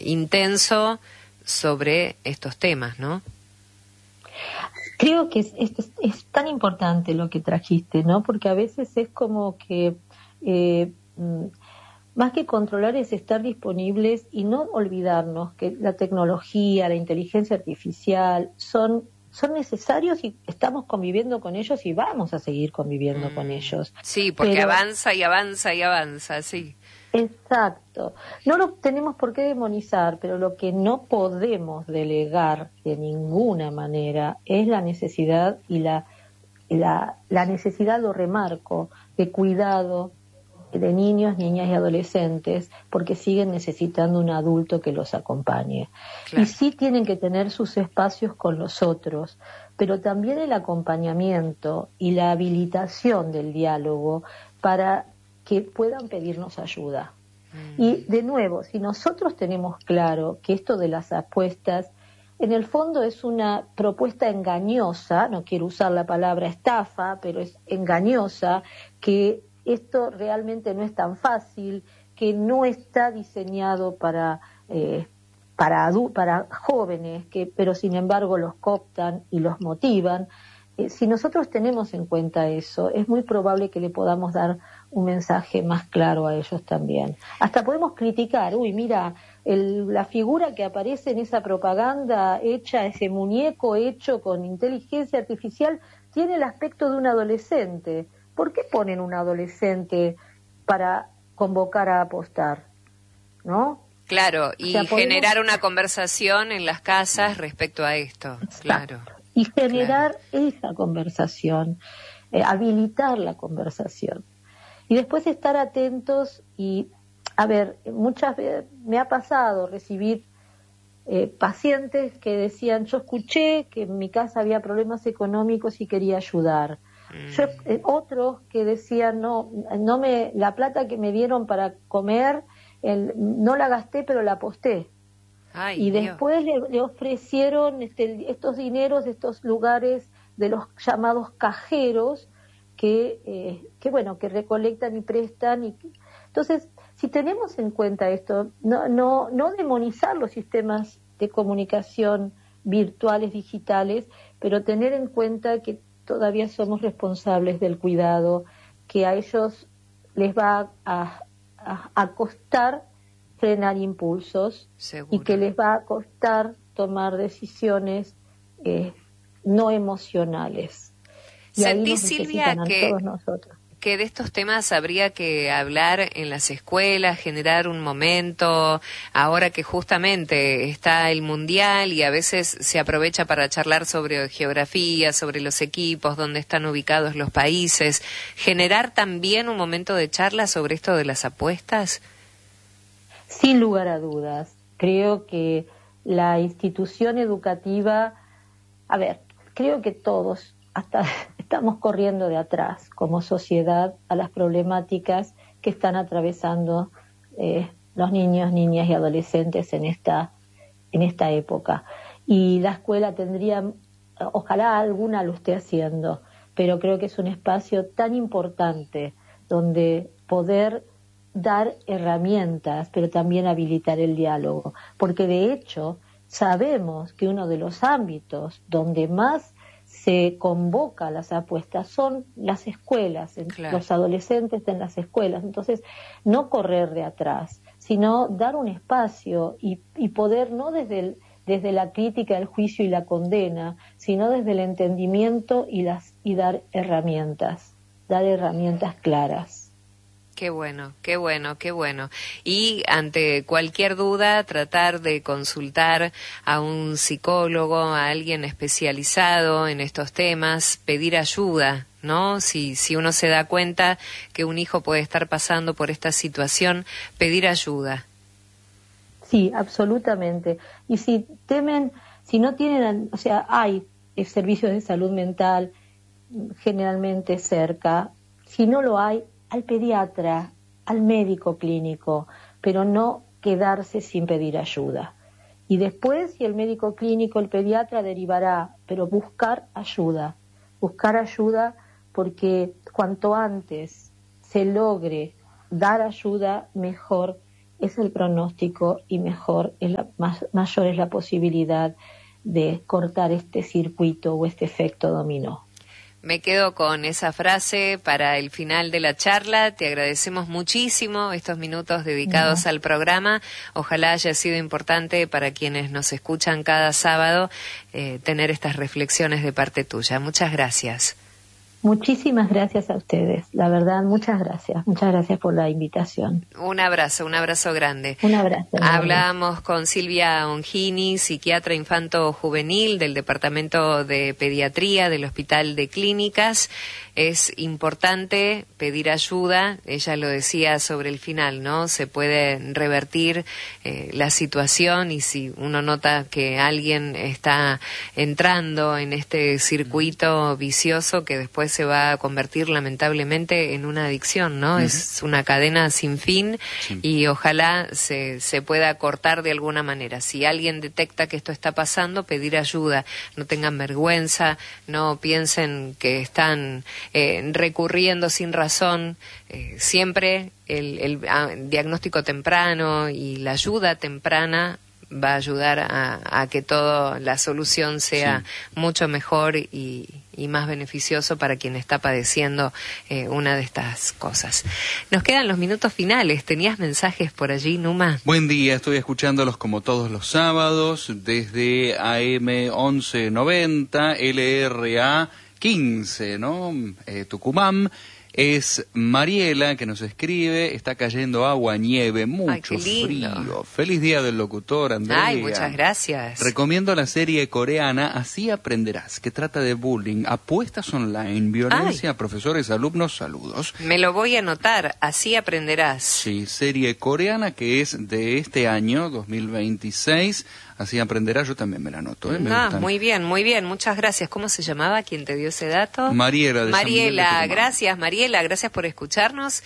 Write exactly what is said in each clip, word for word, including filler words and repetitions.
intenso sobre estos temas, ¿no? Creo que es, es, es tan importante lo que trajiste, ¿no? Porque a veces es como que eh, más que controlar es estar disponibles y no olvidarnos que la tecnología, la inteligencia artificial son son necesarios y estamos conviviendo con ellos y vamos a seguir conviviendo mm, con ellos. Sí, porque Pero, avanza y avanza y avanza, sí. Exacto. No lo tenemos por qué demonizar, pero lo que no podemos delegar de ninguna manera es la necesidad y la, la, la necesidad, lo remarco, de cuidado de niños, niñas y adolescentes, porque siguen necesitando un adulto que los acompañe. Claro. Y sí tienen que tener sus espacios con los otros, pero también el acompañamiento y la habilitación del diálogo para que puedan pedirnos ayuda. Mm. Y de nuevo, si nosotros tenemos claro que esto de las apuestas en el fondo es una propuesta engañosa, no quiero usar la palabra estafa, pero es engañosa, que esto realmente no es tan fácil, que no está diseñado para eh, para, adu- para jóvenes, que pero sin embargo los cooptan y los motivan. Eh, si nosotros tenemos en cuenta eso, es muy probable que le podamos dar un mensaje más claro a ellos también. Hasta podemos criticar, uy, mira, el, la figura que aparece en esa propaganda hecha, ese muñeco hecho con inteligencia artificial, tiene el aspecto de un adolescente. ¿Por qué ponen un adolescente para convocar a apostar? ¿No? Claro, y o sea, generar podemos... una conversación en las casas respecto a esto. Exacto. Claro. Y generar claro. esa conversación, eh, habilitar la conversación. Y después estar atentos y, a ver, muchas veces me ha pasado recibir eh, pacientes que decían, yo escuché que en mi casa había problemas económicos y quería ayudar. Yo, eh, otros que decían no no me la plata que me dieron para comer el, no la gasté pero la aposté. Ay, y después le, le ofrecieron este, estos dineros, estos lugares de los llamados cajeros que eh, que bueno que recolectan y prestan y entonces si tenemos en cuenta esto no no no demonizar los sistemas de comunicación virtuales digitales, pero tener en cuenta que todavía somos responsables del cuidado, que a ellos les va a, a, a costar frenar impulsos. Seguro. Y que les va a costar tomar decisiones eh, no emocionales. Y ¿Sentís, Silvia, que, todos nosotros. que de estos temas habría que hablar en las escuelas, generar un momento, ahora que justamente está el Mundial y a veces se aprovecha para charlar sobre geografía, sobre los equipos, dónde están ubicados los países, generar también un momento de charla sobre esto de las apuestas? Sin lugar a dudas. Creo que la institución educativa, a ver, creo que todos hasta estamos corriendo de atrás como sociedad a las problemáticas que están atravesando eh, los niños, niñas y adolescentes en esta en esta época. Y la escuela tendría, ojalá alguna lo esté haciendo, pero creo que es un espacio tan importante donde poder dar herramientas, pero también habilitar el diálogo, porque de hecho sabemos que uno de los ámbitos donde más se convoca a las apuestas son las escuelas, claro. Los adolescentes en las escuelas. Entonces, no correr de atrás, sino dar un espacio y, y poder, no desde, el, desde la crítica, el juicio y la condena, sino desde el entendimiento y, las, y dar herramientas, dar herramientas claras. Qué bueno, qué bueno, qué bueno. Y ante cualquier duda, tratar de consultar a un psicólogo, a alguien especializado en estos temas, pedir ayuda, ¿no? Si, si uno se da cuenta que un hijo puede estar pasando por esta situación, pedir ayuda. Sí, absolutamente. Y si temen, si no tienen, o sea, hay servicios de salud mental generalmente cerca, si no lo hay, al pediatra, al médico clínico, pero no quedarse sin pedir ayuda. Y después, si el médico clínico, el pediatra derivará, pero buscar ayuda, buscar ayuda porque cuanto antes se logre dar ayuda, mejor es el pronóstico y mejor, es la, más, mayor es la posibilidad de cortar este circuito o este efecto dominó. Me quedo con esa frase para el final de la charla. Te agradecemos muchísimo estos minutos dedicados no. al programa. Ojalá haya sido importante para quienes nos escuchan cada sábado eh, tener estas reflexiones de parte tuya. Muchas gracias. Muchísimas gracias a ustedes, la verdad, muchas gracias, muchas gracias por la invitación. Un abrazo, un abrazo grande. Un abrazo. Hablábamos con Silvia Ongini, psiquiatra infanto-juvenil del Departamento de Pediatría del Hospital de Clínicas. Es importante pedir ayuda, ella lo decía sobre el final, ¿no? Se puede revertir eh, la situación y si uno nota que alguien está entrando en este circuito vicioso que después se va a convertir lamentablemente en una adicción, ¿no? Uh-huh. Es una cadena sin fin sí. y ojalá se, se pueda cortar de alguna manera. Si alguien detecta que esto está pasando, pedir ayuda, no tengan vergüenza, no piensen que están eh, recurriendo sin razón, eh, siempre el, el ah, diagnóstico temprano y la ayuda temprana va a ayudar a, a que toda la solución sea sí. mucho mejor y, y más beneficioso para quien está padeciendo eh, una de estas cosas. Nos quedan los minutos finales. ¿Tenías mensajes por allí, Numa? Buen día, estoy escuchándolos como todos los sábados desde A M once noventa, L R A quince, ¿no? Eh, Tucumán. Es Mariela que nos escribe, está cayendo agua, nieve, mucho Ay, frío. Feliz día del locutor, Andrea. Ay, muchas gracias. Recomiendo la serie coreana Así Aprenderás, que trata de bullying, apuestas online, violencia Ay. a profesores, alumnos, saludos. Me lo voy a anotar, Así Aprenderás. Sí, serie coreana que es de este año, dos mil veintiséis. Así Aprenderás, yo también me la anoto. ¿eh? Me ah, gustan. Muy bien, muy bien, muchas gracias. ¿Cómo se llamaba? ¿Quién te dio ese dato? Mariela. De Mariela, gracias Mariela, gracias por escucharnos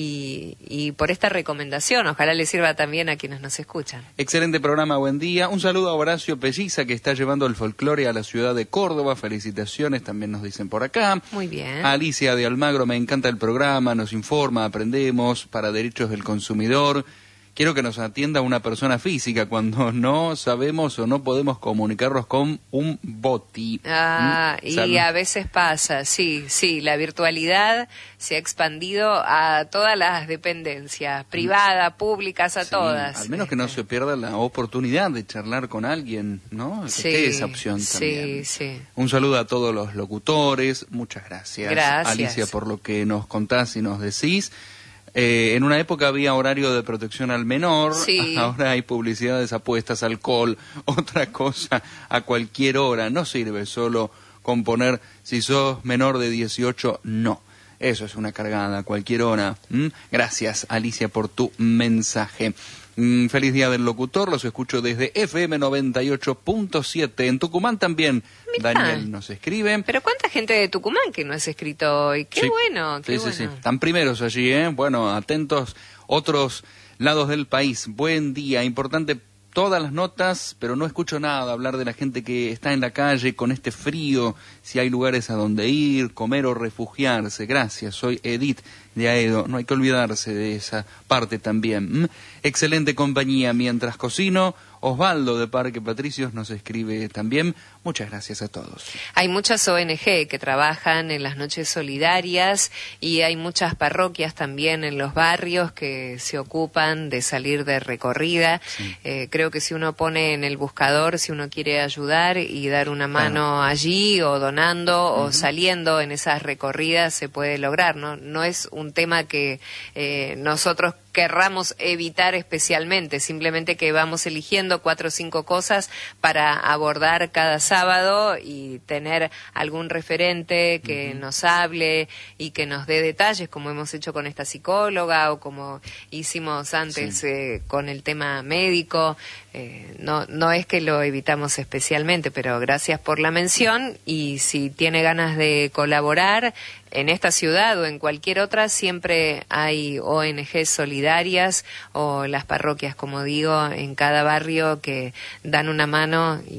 y, y por esta recomendación. Ojalá le sirva también a quienes nos escuchan. Excelente programa, buen día. Un saludo a Horacio Pelliza, que está llevando el folclore a la ciudad de Córdoba. Felicitaciones, también nos dicen por acá. Muy bien. Alicia de Almagro, me encanta el programa, nos informa, aprendemos para derechos del consumidor. Quiero que nos atienda una persona física cuando no sabemos o no podemos comunicarnos con un boti. Ah, ¿Mm? y ¿Saben? A veces pasa, sí, sí, la virtualidad se ha expandido a todas las dependencias, privadas, públicas, a sí, todas. Al menos que no se pierda la oportunidad de charlar con alguien, ¿no? Que sí, quede esa opción también. Sí, sí. Un saludo a todos los locutores, muchas gracias. Gracias. Alicia, por lo que nos contás y nos decís. Eh, en una época había horario de protección al menor, sí. ahora hay publicidades, apuestas, alcohol, otra cosa a cualquier hora. No sirve solo con poner si sos menor de dieciocho, no. Eso es una cargada a cualquier hora. ¿Mm? Gracias, Alicia, por tu mensaje. Mm, feliz día del locutor, los escucho desde F M noventa y ocho punto siete. En Tucumán también, Mirá. Daniel nos escribe. Pero cuánta gente de Tucumán que no has escrito hoy. Qué sí. bueno, qué sí, bueno. Sí, sí, están primeros allí, ¿eh? Bueno, atentos otros lados del país. Buen día, importante todas las notas, pero no escucho nada hablar de la gente que está en la calle con este frío, si hay lugares a donde ir, comer o refugiarse. Gracias, soy Edith de Aedo. No hay que olvidarse de esa parte también. ¿Mm? Excelente compañía mientras cocino. Osvaldo de Parque Patricios nos escribe también. Muchas gracias a todos. Hay muchas O N Ge que trabajan en las noches solidarias y hay muchas parroquias también en los barrios que se ocupan de salir de recorrida. Sí. Eh, creo que si uno pone en el buscador, si uno quiere ayudar y dar una mano claro. allí o donando uh-huh. o saliendo en esas recorridas, se puede lograr, ¿no? No es un tema que eh, nosotros querramos evitar especialmente, simplemente que vamos eligiendo cuatro o cinco cosas para abordar cada sábado y tener algún referente que uh-huh. nos hable y que nos dé detalles, como hemos hecho con esta psicóloga o como hicimos antes sí. eh, con el tema médico. Eh, no, no es que lo evitamos especialmente, pero gracias por la mención y si tiene ganas de colaborar en esta ciudad o en cualquier otra, siempre hay O N Ge solidarias o las parroquias, como digo, en cada barrio que dan una mano y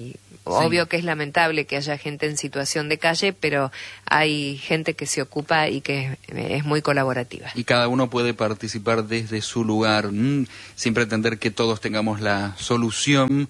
Obvio que es lamentable que haya gente en situación de calle, pero hay gente que se ocupa y que es muy colaborativa. Y cada uno puede participar desde su lugar, mm, sin pretender que todos tengamos la solución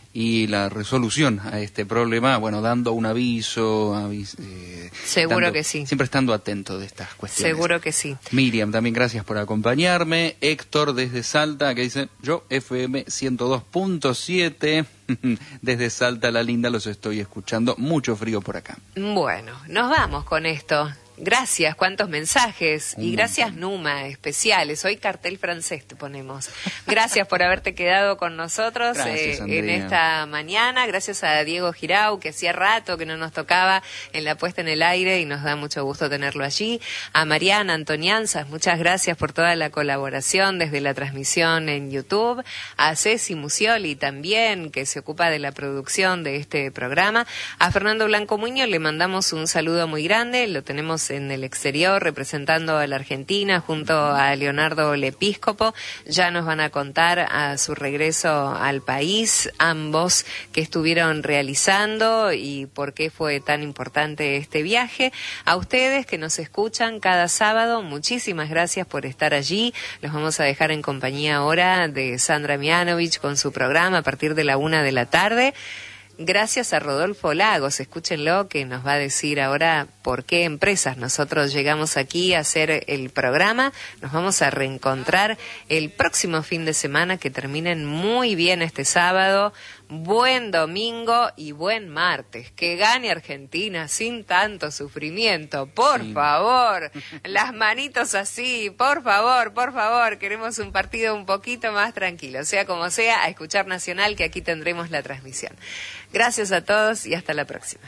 y la resolución a este problema, bueno, dando un aviso, avis, eh, seguro dando, que sí, siempre estando atento de estas cuestiones. Seguro que sí. Miriam, también gracias por acompañarme. Héctor desde Salta, que dice, yo F M ciento dos punto siete, desde Salta la Linda los estoy escuchando, mucho frío por acá. Bueno, nos vamos con esto. Gracias, cuántos mensajes. Y gracias, Numa, especiales. Hoy cartel francés te ponemos. Gracias por haberte quedado con nosotros Gracias, eh, en esta mañana. Gracias a Diego Girau, que hacía rato que no nos tocaba en la puesta en el aire y nos da mucho gusto tenerlo allí. A Mariana Antonianzas, muchas gracias por toda la colaboración desde la transmisión en YouTube. A Ceci Musioli también, que se ocupa de la producción de este programa. A Fernando Blanco Muñoz le mandamos un saludo muy grande. Lo tenemos en el exterior representando a la Argentina junto a Leonardo Lepíscopo. Ya nos van a contar a su regreso al país ambos que estuvieron realizando y por qué fue tan importante este viaje. A ustedes que nos escuchan cada sábado, muchísimas gracias por estar allí. Los vamos a dejar en compañía ahora de Sandra Mianovich con su programa a partir de la una de la tarde. Gracias a Rodolfo Lagos, escúchenlo, que nos va a decir ahora por qué empresas nosotros llegamos aquí a hacer el programa. Nos vamos a reencontrar el próximo fin de semana, que terminen muy bien este sábado. Buen domingo y buen martes. Que gane Argentina sin tanto sufrimiento. Por sí. favor, las manitos así, por favor, por favor. Queremos un partido un poquito más tranquilo. Sea como sea, a escuchar Nacional, que aquí tendremos la transmisión. Gracias a todos y hasta la próxima.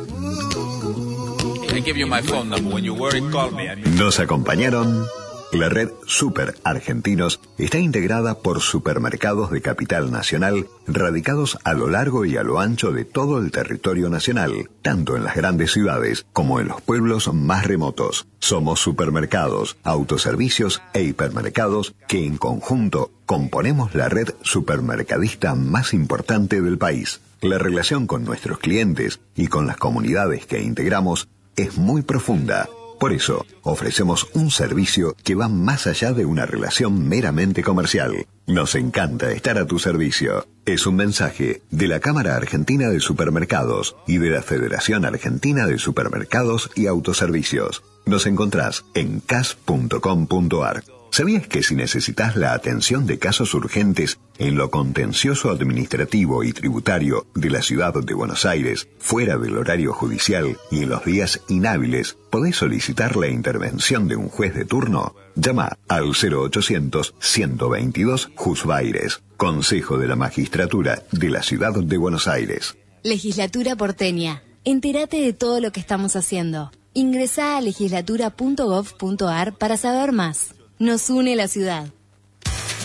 Nos acompañaron. La red Super Argentinos está integrada por supermercados de capital nacional radicados a lo largo y a lo ancho de todo el territorio nacional, tanto en las grandes ciudades como en los pueblos más remotos. Somos supermercados, autoservicios e hipermercados que en conjunto componemos la red supermercadista más importante del país. La relación con nuestros clientes y con las comunidades que integramos es muy profunda. Por eso, ofrecemos un servicio que va más allá de una relación meramente comercial. Nos encanta estar a tu servicio. Es un mensaje de la Cámara Argentina de Supermercados y de la Federación Argentina de Supermercados y Autoservicios. Nos encontrás en c a s punto com punto a r. ¿Sabías que si necesitas la atención de casos urgentes en lo contencioso administrativo y tributario de la ciudad de Buenos Aires, fuera del horario judicial y en los días inhábiles, podés solicitar la intervención de un juez de turno? Llama al cero ochocientos, ciento veintidós, Jusbaires, Consejo de la Magistratura de la Ciudad de Buenos Aires. Legislatura porteña. Entérate de todo lo que estamos haciendo. Ingresá a legislatura punto gov punto a r para saber más. Nos une la ciudad.